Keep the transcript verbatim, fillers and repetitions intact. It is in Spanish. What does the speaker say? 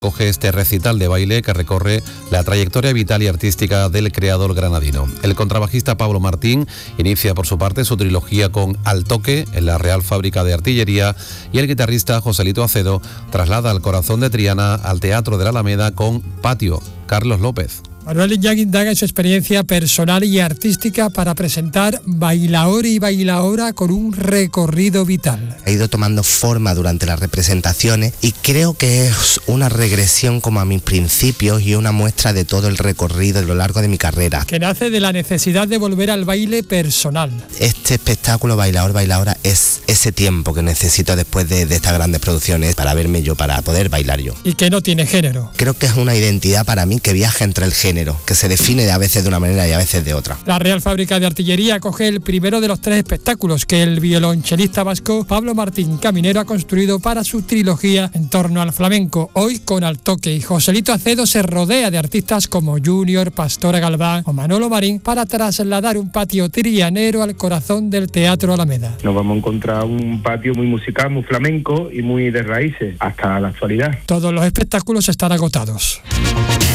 Coge este recital de baile que recorre la trayectoria vital y artística del creador granadino. El contrabajista Pablo Martín inicia por su parte su trilogía con Al Toque en la Real Fábrica de Artillería y el guitarrista Joselito Acedo traslada al corazón de Triana al Teatro de la Alameda con Patio. Carlos López. Manuel Iñak indaga en su experiencia personal y artística para presentar Bailaora y Bailaora con un recorrido vital. He ido tomando forma durante las representaciones y creo que es una regresión como a mis principios y una muestra de todo el recorrido a lo largo de mi carrera. Que nace de la necesidad de volver al baile personal. Este espectáculo Bailaor, Bailaora es ese tiempo que necesito después de, de estas grandes producciones para verme yo, para poder bailar yo. Y que no tiene género. Creo que es una identidad para mí que viaja entre el género. Que se define a veces de una manera y a veces de otra. La Real Fábrica de Artillería acoge el primero de los tres espectáculos que el violonchelista vasco Pablo Martín Caminero ha construido para su trilogía en torno al flamenco. Hoy con Al Toque, y Joselito Acedo se rodea de artistas como Junior, Pastora Galván o Manolo Marín para trasladar un patio trianero al corazón del Teatro Alameda. Nos vamos a encontrar un patio muy musical, muy flamenco y muy de raíces hasta la actualidad. Todos los espectáculos están agotados.